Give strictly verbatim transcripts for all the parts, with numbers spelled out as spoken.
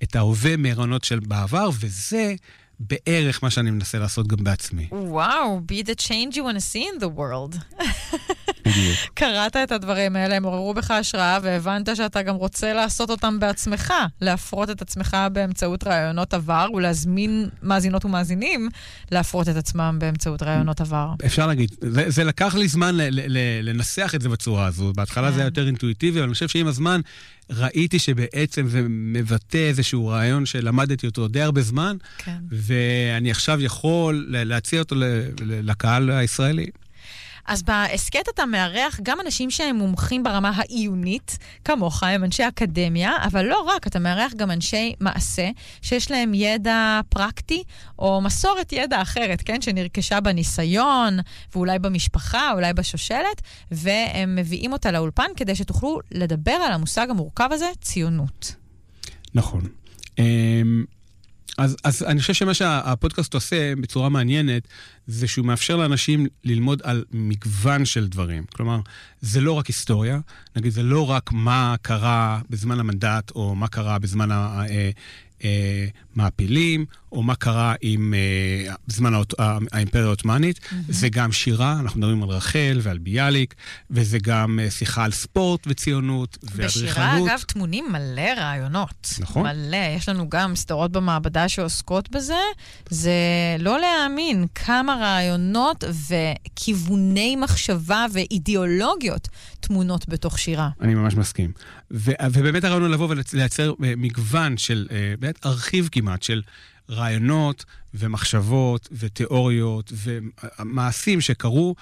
את ההווה מרעיונות של בעבר, וזה בערך מה שאני מנסה לעשות גם בעצמי. וואו, be the change you want to see in the world. בדיוק. קראת את הדברים האלה, הם עוררו בך השראה, והבנת שאתה גם רוצה לעשות אותם בעצמך, להפרות את עצמך באמצעות רעיונות עבר, ולהזמין מאזינות ומאזינים להפרות את עצמם באמצעות רעיונות עבר. אפשר להגיד, זה, זה לקח לי זמן ל, ל, ל, לנסח את זה בצורה הזו. בהתחלה כן. זה היה יותר אינטואיטיבי, אבל אני חושב שעם הזמן ראיתי שבעצם זה מבטא איזשהו רעיון שלמדתי אותו די הרבה זמן, כן. ואני עכשיו יכול להציע אותו לקהל הישראלי. אז בעסקת אתה מארח גם אנשים שהם מומחים ברמה העיונית, כמוך, הם אנשי אקדמיה, אבל לא רק, אתה מארח גם אנשי מעשה, שיש להם ידע פרקטי, או מסורת ידע אחרת, כן? שנרכשה בניסיון, ואולי במשפחה, אולי בשושלת, והם מביאים אותה לאולפן, כדי שתוכלו לדבר על המושג המורכב הזה, ציונות. נכון. אז, אז אני חושב שמה שהפודקאסט עושה בצורה מעניינת, זה שהוא מאפשר לאנשים ללמוד על מגוון של דברים. כלומר, זה לא רק היסטוריה, נגיד, זה לא רק מה קרה בזמן המנדט, או מה קרה בזמן המעפילים, או מה קרה עם בזמן האימפריה העות'מאנית. זה גם שירה, אנחנו מדברים על רחל ועל ביאליק, וזה גם שיחה על ספורט וציונות ואדריכלות. בשירה, אגב, תמונים מלא רעיונות. נכון. מלא. יש לנו גם סדרות במעבדה שעוסקות בזה. זה לא להאמין כמה רעיונות וכיווני מחשבה ואידיאולוגיות תמונות בתוך שירה. אני ממש מסכים. ו- ובאמת הרעיון הוא לבוא ולייצר מגוון של, באמת ארכיב כמעט, של רעיונות ומחשבות ותיאוריות ומעשים שקרו,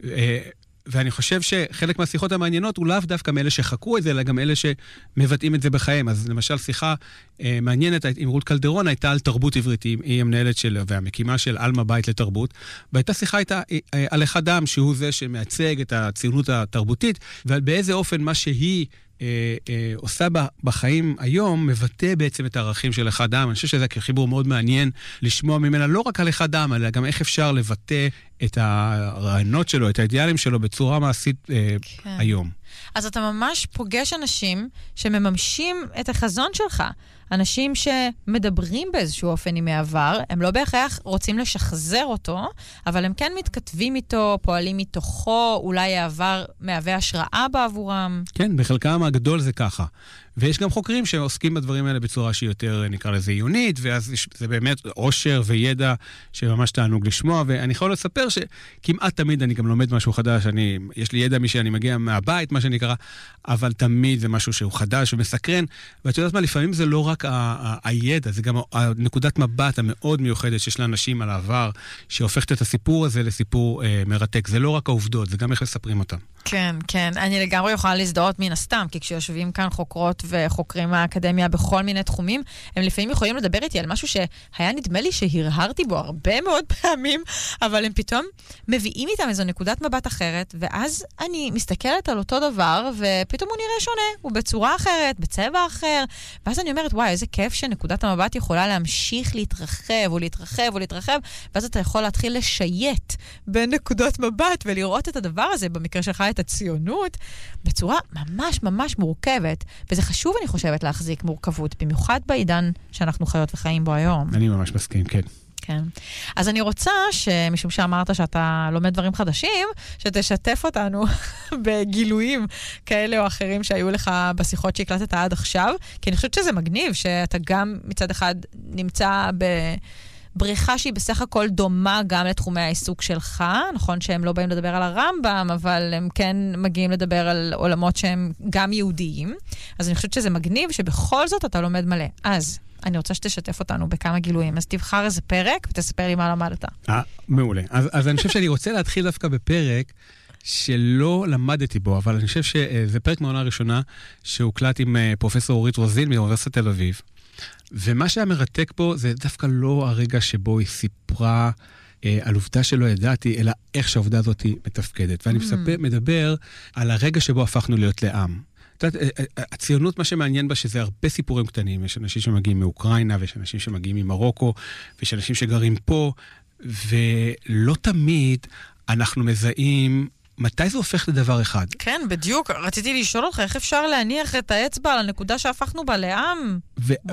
ואני חושב שחלק מהשיחות המעניינות הוא לאו דווקא מאלה שחקרו את זה, אלא גם אלה שמבטאים את זה בחיים. אז למשל שיחה אה, מעניינת עם רות קלדרון הייתה על תרבות עברית, היא המנהלת של, והמקימה של אלמה בית לתרבות, והייתה שיחה איתה אה, על אחד אדם שהוא זה שמייצג את הציונות התרבותית, ובאיזה אופן מה שהיא אה, אה, עושה בחיים היום, מבטא בעצם את הערכים של אחד אדם. אני חושב שזה חיבור מאוד מעניין לשמוע ממנה, לא רק על אחד אדם, אלא גם איך אפשר לבטא את הרעיונות שלו, את האידיאלים שלו, בצורה מעשית אה, כן. היום. אז אתה ממש פוגש אנשים שמממשים את החזון שלך. אנשים שמדברים באיזשהו אופן עם העבר, הם לא בהכרח רוצים לשחזר אותו, אבל הם כן מתכתבים איתו, פועלים מתוכו, אולי העבר מהווה השראה בעבורם. כן, בחלקם הגדול זה ככה. ויש גם חוקרים שעוסקים בדברים האלה בצורה שהיא יותר, נקרא לזה, עיונית, ואז זה באמת עושר וידע שממש תענוג לשמוע, ואני יכול לספר שכמעט תמיד אני גם לומד משהו חדש, אני, יש לי ידע משאני מגיע מהבית, מה שנקרא, אבל תמיד זה משהו שהוא חדש ומסקרן, ואת יודעת מה, לפעמים זה לא רק ה- ה- הידע, זה גם הנקודת מבט המאוד מיוחדת שיש לאנשים על העבר, שהופכת את הסיפור הזה לסיפור אה, מרתק. זה לא רק העובדות, זה גם איך לספרים אותם. כן, כן. אני לגמרי יכולה להזדהות מן הסתם, כי כשיושבים כאן חוקרות וחוקרים מהאקדמיה בכל מיני תחומים, הם לפעמים יכולים לדבר איתי על משהו שהיה נדמה לי שהרהרתי בו הרבה מאוד פעמים, אבל הם פתאום מביאים איתם איזו נקודת מבט אחרת, ואז אני מסתכלת על אותו דבר, ופתאום הוא נראה שונה, הוא בצורה אחרת, בצבע אחר, ואז אני אומרת, וואי, איזה כיף שנקודת המבט יכולה להמשיך להתרחב ולהתרחב ולהתרחב, ואז אתה יכול להתחיל לשייט בין נקודות מבט ולראות את הדבר הזה, במקרה שלך את הציונות, בצורה ממש ממש מורכבת, וזה חשוב, אני חושבת, להחזיק מורכבות, במיוחד בעידן שאנחנו חיות וחיים בו היום. אני ממש מסכים, כן. כן. אז אני רוצה שמשום שאמרת שאתה לומד דברים חדשים, שתשתף אותנו בגילויים כאלה או אחרים שהיו לך בשיחות שהקלטת עד עכשיו, כי אני חושבת שזה מגניב, שאתה גם מצד אחד נמצא ב... בריחה שהיא בסך הכל דומה גם לתחומי העיסוק שלך, נכון שהם לא באים לדבר על הרמב"ם, אבל הם כן מגיעים לדבר על עולמות שהם גם יהודיים, אז אני חושבת שזה מגניב שבכל זאת אתה לומד מלא. אז אני רוצה שתשתף אותנו בכמה גילויים, אז תבחר איזה פרק ותספר לי מה למדת. אה, מעולה. אז, אז אני חושב שאני רוצה להתחיל דווקא בפרק שלא למדתי בו, אבל אני חושב שזה פרק מהעונה הראשונה שהוקלט עם פרופסור אורית רוזין מאוניברסיטת תל אביב. ומה שהיה מרתק פה זה דווקא לא הרגע שבו היא סיפרה אה, על עובדה שלא ידעתי, אלא איך שהעובדה הזאת מתפקדת. ואני מספר, מדבר על הרגע שבו הפכנו להיות לעם. את יודעת, הציונות, מה שמעניין בה, שזה הרבה סיפורים קטנים. יש אנשים שמגיעים מאוקראינה, ויש אנשים שמגיעים ממרוקו, ויש אנשים שגרים פה, ולא תמיד אנחנו מזהים מתי זה הופך לדבר אחד? כן, בדיוק. רציתי לשאול אותך, איך אפשר להניח את האצבע על הנקודה שהפכנו בה לעם?